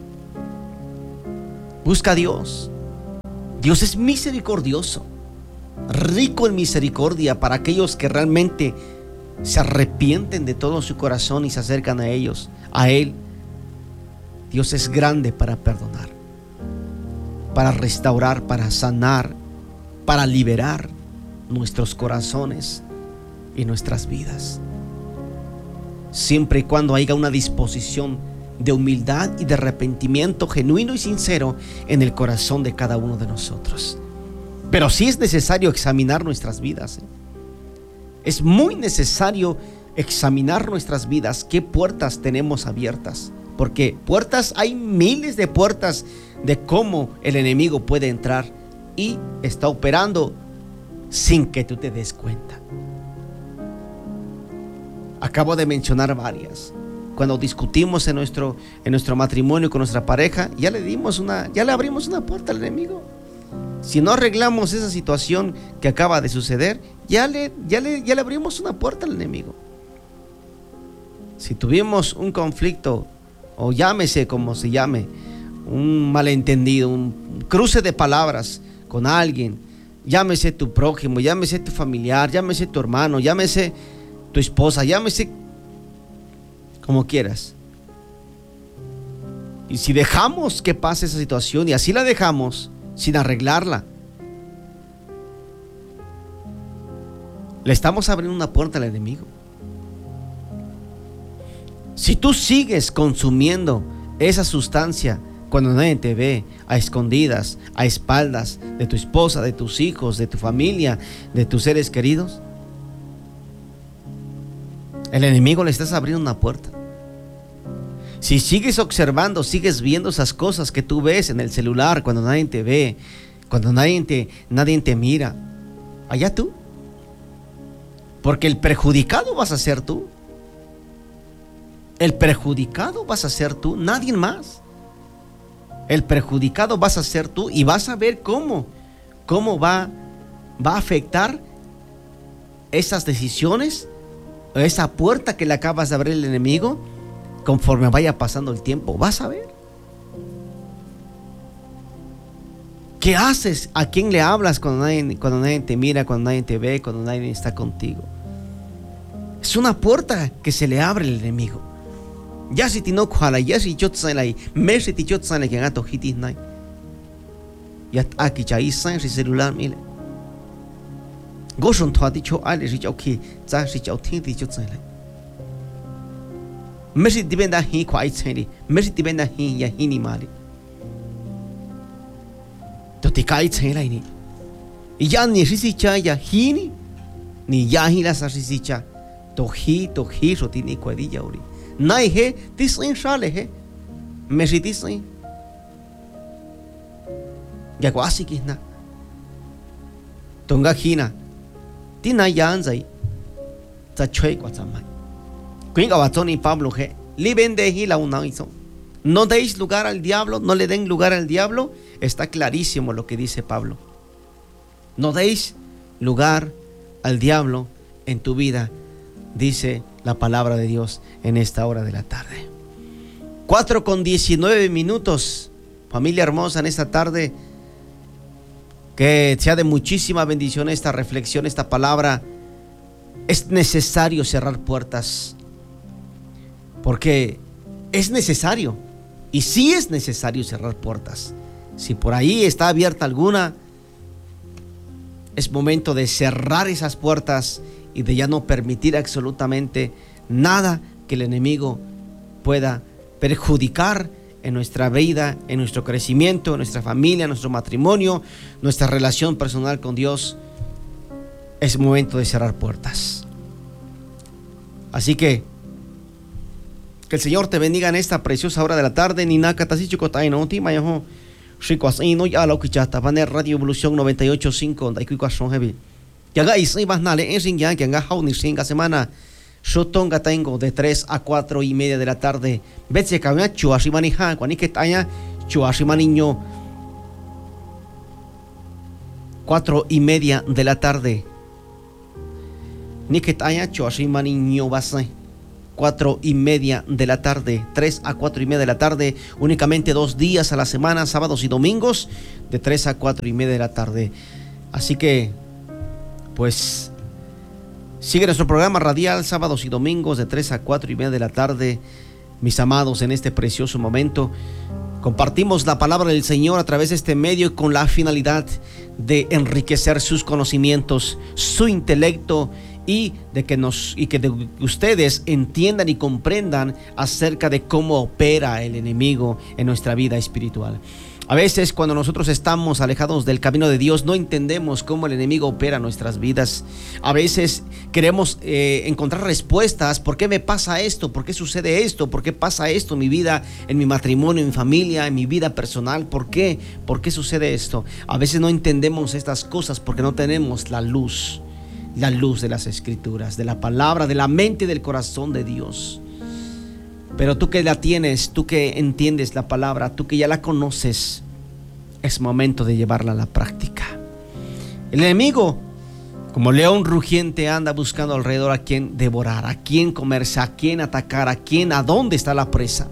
Busca a Dios. Dios es misericordioso, rico en misericordia para aquellos que realmente se arrepienten de todo su corazón y se acercan a ellos, a Él. Dios es grande para perdonar, para restaurar, para sanar, para liberar nuestros corazones y nuestras vidas, siempre y cuando haya una disposición de humildad y de arrepentimiento genuino y sincero en el corazón de cada uno de nosotros. Pero sí es necesario examinar nuestras vidas. Es muy necesario examinar nuestras vidas, qué puertas tenemos abiertas, porque puertas, hay miles de puertas de cómo el enemigo puede entrar y está operando sin que tú te des cuenta. Acabo de mencionar varias. Cuando discutimos en nuestro matrimonio con nuestra pareja, ya le abrimos una puerta al enemigo. Si no arreglamos esa situación que acaba de suceder, ya le abrimos una puerta al enemigo. Si tuvimos un conflicto, o llámese como se llame, un malentendido, un cruce de palabras con alguien, llámese tu prójimo, llámese tu familiar, llámese tu hermano, llámese tu esposa, llámese como quieras. Y si dejamos que pase esa situación y así la dejamos sin arreglarla, le estamos abriendo una puerta al enemigo. Si tú sigues consumiendo esa sustancia cuando nadie te ve, a escondidas, a espaldas de tu esposa, de tus hijos, de tu familia, de tus seres queridos, el enemigo le estás abriendo una puerta. Si sigues observando, sigues viendo esas cosas que tú ves en el celular cuando nadie te ve, cuando nadie te mira, allá tú. Porque el perjudicado vas a ser tú. El perjudicado vas a ser tú, nadie más. El perjudicado vas a ser tú y vas a ver cómo va a afectar esas decisiones, esa puerta que le acabas de abrir el enemigo, conforme vaya pasando el tiempo. Vas a ver. ¿Qué haces? ¿A quién le hablas cuando nadie te mira, cuando nadie te ve, cuando nadie está contigo? Es una puerta que se le abre al enemigo. Ya si te no kuala, ya si yo te la me si te yo te la que gato hitis nai. Ya aquí ya isan si celular mile. Goshon thwa ti cho ale si chau ki, za si chau tin ti cho te la. Me si ti benda hi kwa itseni, me si ti benda hi ya hini mali. To ti kai tsela ni. Ya ni si cha ya hini, ni ya hi la sa si cha. To hi so ti ni kwadilla uri. Nai he tisin shale he me si tisin ya kwasi kisna tonga hina tina yanzai ta choi kwa samai kuinga watoni Pablo he libende hi la una hizo. No deis lugar al diablo, no le den lugar al diablo. Está clarísimo lo que dice Pablo. No deis lugar al diablo en tu vida, dice la palabra de Dios en esta hora de la tarde. 4:19. Familia hermosa, en esta tarde, que sea de muchísima bendición esta reflexión, esta palabra. Es necesario cerrar puertas, porque es necesario, y sí es necesario cerrar puertas. Si por ahí está abierta alguna, es momento de cerrar esas puertas y de ya no permitir absolutamente nada que el enemigo pueda perjudicar en nuestra vida, en nuestro crecimiento, en nuestra familia, en nuestro matrimonio, nuestra relación personal con Dios, es momento de cerrar puertas. Así que el Señor te bendiga en esta preciosa hora de la tarde. Radio Evolución 98.5. Que haga y se vas nale en ya que haga ni singa semana. Yo tengo de 3 a 4 y media de la tarde. Vete que había chuashimani ha cuando que taya chuashimani niño 4 y media de la tarde. Ni que taya chuashimani niño base 4 y media de la tarde, 3 a 4 y media de la tarde, únicamente 2 días a la semana, sábados y domingos, de 3 a 4 y media de la tarde. Así que pues sigue nuestro programa radial sábados y domingos de 3 a 4 y media de la tarde. Mis amados, en este precioso momento compartimos la palabra del Señor a través de este medio con la finalidad de enriquecer sus conocimientos, su intelecto y de que ustedes entiendan y comprendan acerca de cómo opera el enemigo en nuestra vida espiritual. A veces cuando nosotros estamos alejados del camino de Dios no entendemos cómo el enemigo opera en nuestras vidas. A veces queremos encontrar respuestas. ¿Por qué me pasa esto? ¿Por qué sucede esto? ¿Por qué pasa esto en mi vida, en mi matrimonio, en mi familia, en mi vida personal? ¿Por qué? ¿Por qué sucede esto? A veces no entendemos estas cosas porque no tenemos la luz de las Escrituras, de la palabra, de la mente y del corazón de Dios. Pero tú que la tienes, tú que entiendes la palabra, tú que ya la conoces, es momento de llevarla a la práctica. El enemigo, como león rugiente, anda buscando alrededor a quien devorar, a quien comerse, a quien atacar, a dónde está la presa.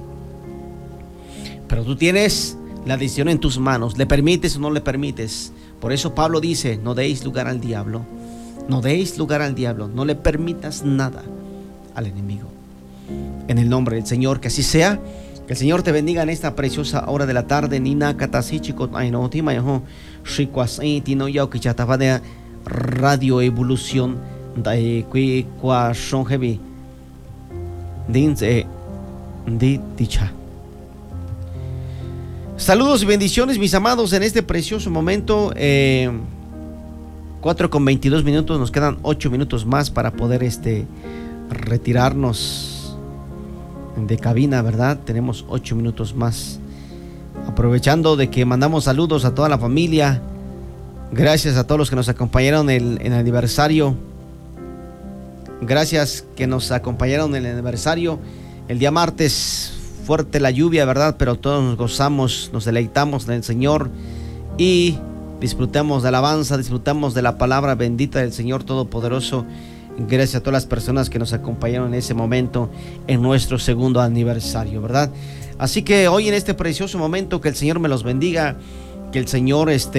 Pero tú tienes la decisión en tus manos, ¿le permites o no le permites? Por eso Pablo dice, no deis lugar al diablo. No deis lugar al diablo, no le permitas nada al enemigo. En el nombre del Señor, que así sea. Que el Señor te bendiga en esta preciosa hora de la tarde. Nina katasichiko aino timayo shikwas tino yao kichataba de Radio Evolución de kwa shonhebi dinze di dicha. Saludos y bendiciones, mis amados, en este precioso momento. 4:22, nos quedan 8 minutos más para poder retirarnos de cabina, ¿verdad? Tenemos 8 minutos más. Aprovechando de que mandamos saludos a toda la familia. Gracias a todos los que nos acompañaron en el aniversario. Gracias que nos acompañaron en el aniversario. El día martes, fuerte la lluvia, ¿verdad? Pero todos nos gozamos, nos deleitamos en el Señor y disfrutamos de alabanza, disfrutamos de la palabra bendita del Señor Todopoderoso. Gracias a todas las personas que nos acompañaron en ese momento en nuestro segundo aniversario, ¿verdad? Así que hoy en este precioso momento, que el Señor me los bendiga, que el Señor les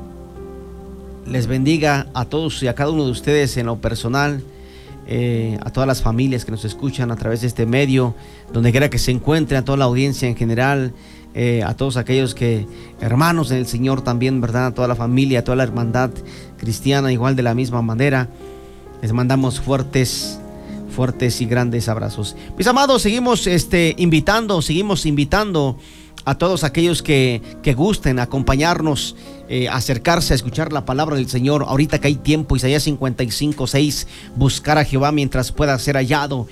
bendiga a todos y a cada uno de ustedes en lo personal, a todas las familias que nos escuchan a través de este medio, donde quiera que se encuentren, a toda la audiencia en general, a todos aquellos hermanos en el Señor también, ¿verdad? A toda la familia, a toda la hermandad cristiana, igual de la misma manera. Les mandamos fuertes y grandes abrazos. Mis amados, seguimos invitando a todos aquellos que gusten acompañarnos, acercarse a escuchar la palabra del Señor. Ahorita que hay tiempo, Isaías 55:6, buscar a Jehová mientras pueda ser hallado.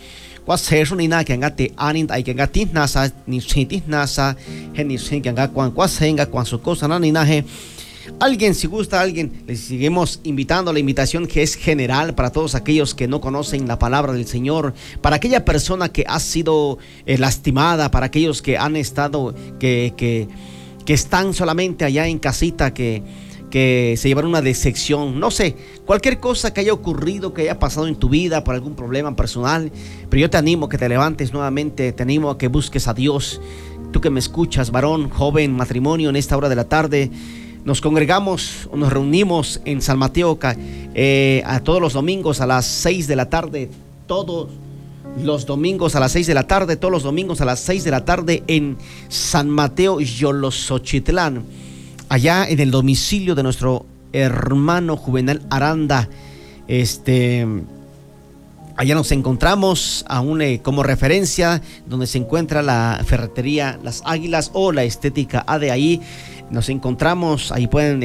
Alguien, si gusta, les seguimos invitando. La invitación que es general para todos aquellos que no conocen la palabra del Señor, para aquella persona que ha sido lastimada, para aquellos que han estado, que están solamente allá en casita, que se llevaron una decepción, no sé, cualquier cosa que haya ocurrido, que haya pasado en tu vida por algún problema personal. Pero yo te animo a que te levantes nuevamente, te animo a que busques a Dios. Tú que me escuchas, varón, joven, matrimonio, en esta hora de la tarde, nos congregamos o nos reunimos en San Mateo a todos los domingos a las 6 de la tarde, todos los domingos a las 6 de la tarde, todos los domingos a las 6 de la tarde en San Mateo Yolosochitlán, allá en el domicilio de nuestro hermano Juvenal Aranda, Allá nos encontramos aún como referencia donde se encuentra la ferretería Las Águilas o la Estética A. De ahí nos encontramos, ahí pueden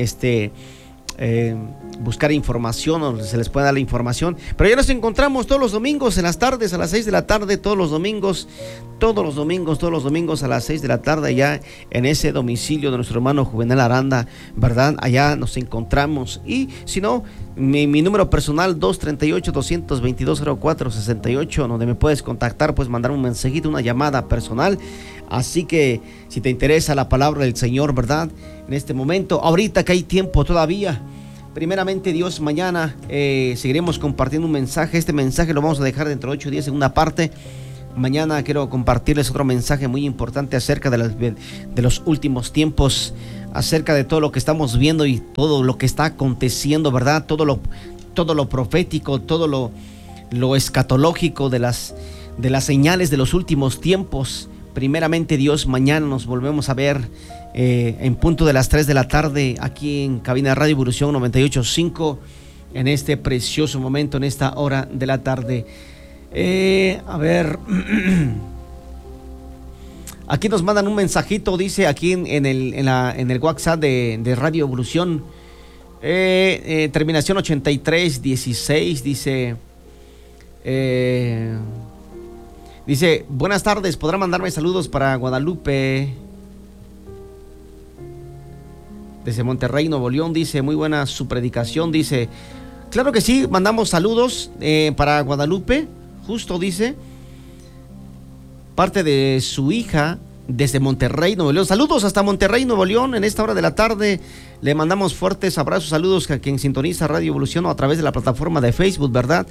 buscar información o se les puede dar la información. Pero ya nos encontramos todos los domingos en las tardes a las 6 de la tarde, todos los domingos a las 6 de la tarde, allá en ese domicilio de nuestro hermano Juvenal Aranda, ¿verdad? Allá nos encontramos. Y si no, mi número personal 238-222-0468, donde me puedes contactar, puedes mandar un mensajito, una llamada personal. Así que si te interesa la palabra del Señor, ¿verdad? En este momento, ahorita que hay tiempo todavía, primeramente Dios, mañana seguiremos compartiendo un mensaje. Este mensaje lo vamos a dejar dentro de 8 días, segunda parte. Mañana quiero compartirles otro mensaje muy importante acerca de los últimos tiempos, acerca de todo lo que estamos viendo y todo lo que está aconteciendo, ¿verdad? Todo lo profético, todo lo escatológico de las señales de los últimos tiempos. Primeramente Dios, mañana nos volvemos a ver en punto de las 3 de la tarde aquí en cabina de Radio Evolución 98.5, en este precioso momento, en esta hora de la tarde. A ver, aquí nos mandan un mensajito, dice aquí en el WhatsApp de Radio Evolución, terminación 8316, dice, buenas tardes, ¿podrá mandarme saludos para Guadalupe? Desde Monterrey, Nuevo León, dice, muy buena su predicación, dice, claro que sí, mandamos saludos para Guadalupe, justo dice, parte de su hija, desde Monterrey, Nuevo León. Saludos hasta Monterrey, Nuevo León, en esta hora de la tarde. Le mandamos fuertes abrazos, saludos a quien sintoniza Radio Evolución o a través de la plataforma de Facebook, ¿verdad?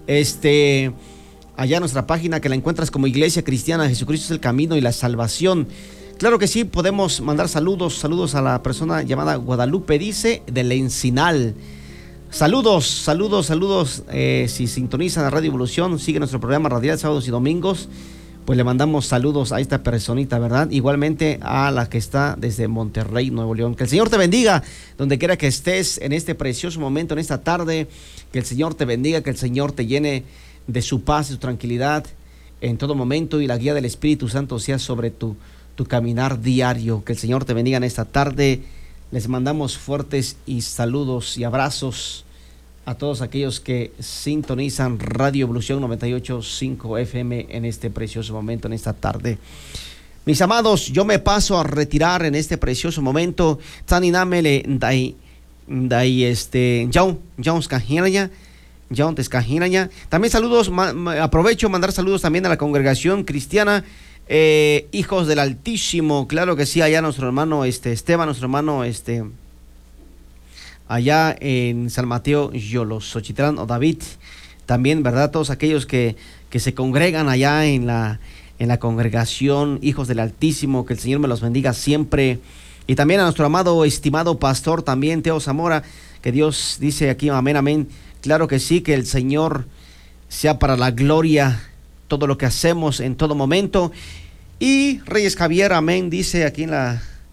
Allá nuestra página que la encuentras como Iglesia Cristiana Jesucristo es el Camino y la Salvación. Claro que sí, podemos mandar saludos a la persona llamada Guadalupe, dice, del Encinal. Saludos, si sintonizan a Radio Evolución, sigue nuestro programa radial sábados y domingos, pues le mandamos saludos a esta personita, ¿verdad? Igualmente a la que está desde Monterrey, Nuevo León. Que el Señor te bendiga donde quiera que estés en este precioso momento, en esta tarde. Que el Señor te bendiga, que el Señor te llene de su paz y su tranquilidad en todo momento, y la guía del Espíritu Santo sea sobre tu caminar diario. Que el Señor te bendiga en esta tarde. Les mandamos fuertes y saludos y abrazos a todos aquellos que sintonizan Radio Evolución 98.5 FM en este precioso momento, en esta tarde. Mis amados, yo me paso a retirar en este precioso momento. Taninamele también saludos, aprovecho mandar saludos también a la congregación cristiana Hijos del Altísimo. Claro que sí, allá nuestro hermano Esteban, nuestro hermano allá en San Mateo, Yolosochitlán o David, también, ¿verdad? Todos aquellos que se congregan allá en la congregación Hijos del Altísimo, que el Señor me los bendiga siempre. Y también a nuestro amado, estimado pastor también, Teo Zamora, que Dios dice aquí, amén, amén. Claro que sí, que el Señor sea para la gloria todo lo que hacemos en todo momento. Y Reyes Javier, amén, dice aquí en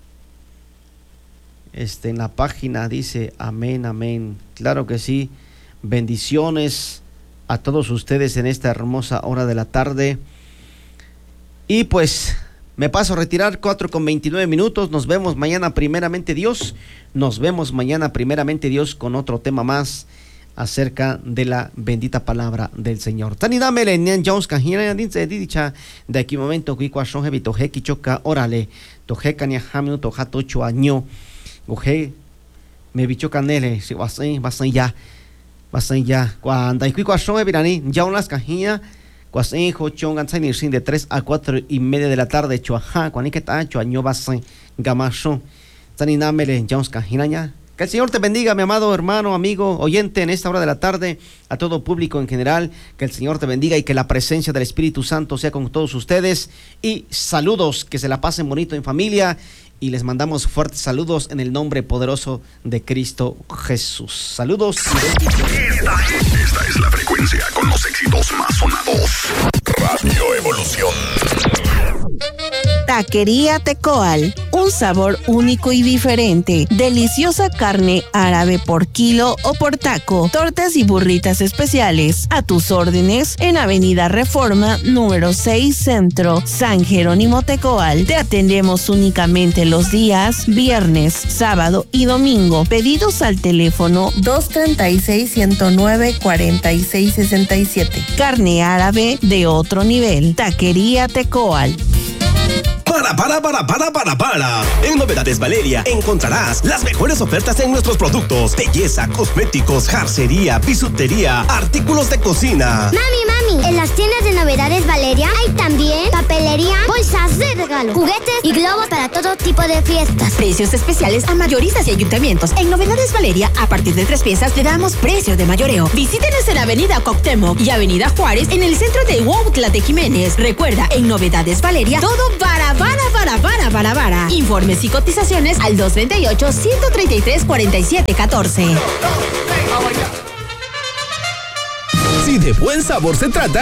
la página, dice amén, amén. Claro que sí, bendiciones a todos ustedes en esta hermosa hora de la tarde. Y pues me paso a retirar, 4:29. Nos vemos mañana primeramente Dios. Nos vemos mañana primeramente Dios con otro tema más acerca de la bendita palabra del Señor. Tani dámele nian Jones kahina dice dicha de aquí momento que cuason hebi tojeki choca órale tojeka ni hamino tojato 8 años goje me bicho canele si vasen ya cuando y cuason hebi rani ya unas kahina cuasen jochon gansan ni sin de 3 a 4:30 de la tarde choaja cuani que ta 8 años vasen gamashon tani dámele Jones kahina ya. Que el Señor te bendiga, mi amado hermano, amigo, oyente, en esta hora de la tarde, a todo público en general. Que el Señor te bendiga y que la presencia del Espíritu Santo sea con todos ustedes. Y saludos, que se la pasen bonito en familia. Y les mandamos fuertes saludos en el nombre poderoso de Cristo Jesús. Saludos. Esta es la frecuencia con los éxitos más sonados. Radio Evolución. Taquería Tecoal, un sabor único y diferente. Deliciosa carne árabe por kilo o por taco. Tortas y burritas especiales. A tus órdenes en Avenida Reforma, número 6 Centro, San Jerónimo Tecoal. Te atendemos únicamente los días viernes, sábado y domingo. Pedidos al teléfono 236-109-4667. Carne árabe de otro nivel. Taquería Tecoal. Para. En Novedades Valeria encontrarás las mejores ofertas en nuestros productos: belleza, cosméticos, jarcería, bisutería, artículos de cocina. Mami, en las tiendas de Novedades Valeria hay también papelería, bolsas de regalo, juguetes y globos para todo tipo de fiestas. Precios especiales a mayoristas y ayuntamientos. En Novedades Valeria, a partir de 3 piezas, te damos precio de mayoreo. Visítenos en Avenida Cuauhtémoc y Avenida Juárez, en el centro de Huautla de Jiménez. Recuerda, en Novedades Valeria, todo para. Informes y cotizaciones al 238-133-4714. Si de buen sabor se trata,